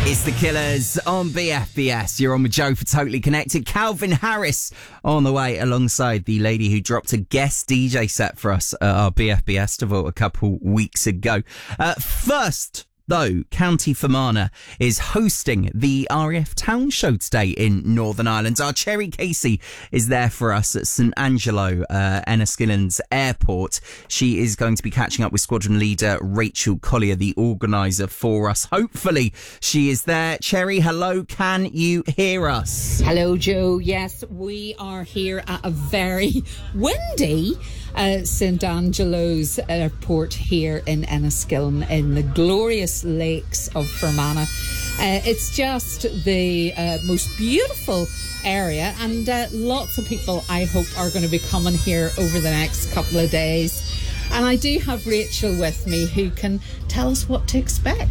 It's the Killers on BFBS. You're on with Joe for Totally Connected. Calvin Harris on the way alongside the lady who dropped a guest DJ set for us at our BFBS Festival a couple weeks ago. First, though, County Fermanagh is hosting the RAF Town Show today in Northern Ireland. Our Cherry Casey is there for us at St Angelo, Enniskillen's airport. She is going to be catching up with squadron leader Rachel Collier, the organiser for us. Hopefully she is there. Cherry, hello, can you hear us? Hello, Joe. Yes, we are here at a very windy St Angelo's airport here in Enniskillen in the glorious lakes of Fermanagh. It's just the most beautiful area, and lots of people, I hope, are going to be coming here over the next couple of days. And I do have Rachel with me who can tell us what to expect.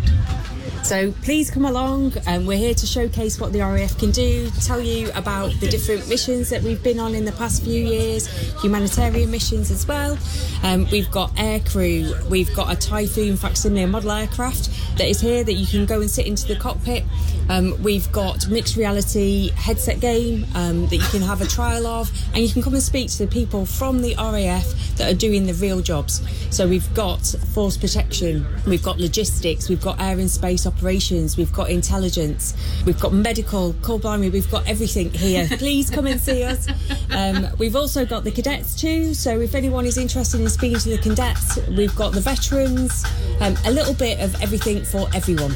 So please come along, and we're here to showcase what the RAF can do, tell you about the different missions that we've been on in the past few years, humanitarian missions as well. We've got aircrew, we've got a Typhoon facsimile model aircraft that is here that you can go and sit into the cockpit. We've got mixed reality headset game that you can have a trial of, and you can come and speak to the people from the RAF that are doing the real jobs. So we've got force protection, we've got logistics, we've got air and space operations, we've got intelligence, we've got medical, call blimey, we've got everything here. Please come and see us. We've also got the cadets too, so if anyone is interested in speaking to the cadets, we've got the veterans, a little bit of everything for everyone.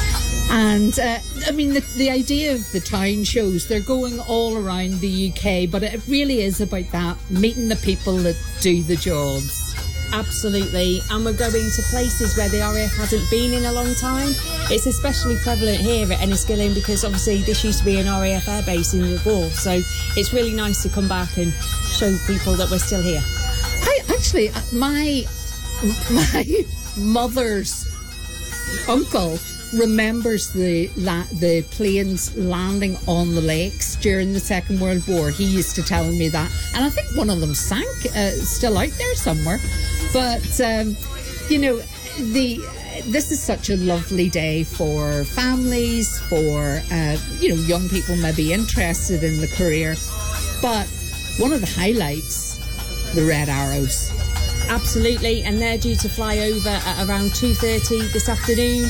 And I mean, the idea of the town shows, they're going all around the UK, but it really is about that, meeting the people that do the jobs. Absolutely, and we're going to places where the RAF hasn't been in a long time. It's especially prevalent here at Enniskillen because obviously this used to be an RAF airbase in the war, so it's really nice to come back and show people that we're still here. My mother's uncle remembers the planes landing on the lakes during the Second World War. He used to tell me that, and I think one of them sank, still out there somewhere. But this is such a lovely day for families, for young people maybe interested in the career. But one of the highlights, the Red Arrows. Absolutely, and they're due to fly over at around 2:30 this afternoon.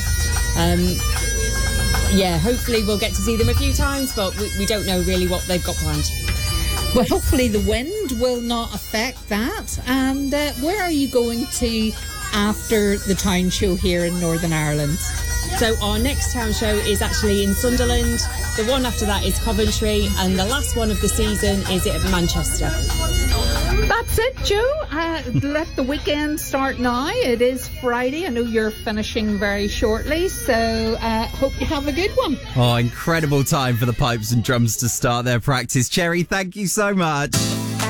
Hopefully we'll get to see them a few times, but we don't know really what they've got planned. Well, hopefully the wind will not affect that. And where are you going to after the town show here in Northern Ireland? So our next town show is actually in Sunderland. The one after that is Coventry, and the last one of the season is at Manchester. That's it, Joe. Let the weekend start now. It is Friday. I know you're finishing very shortly, so hope you have a good one. Oh, incredible time for the pipes and drums to start their practice. Cherry, thank you so much.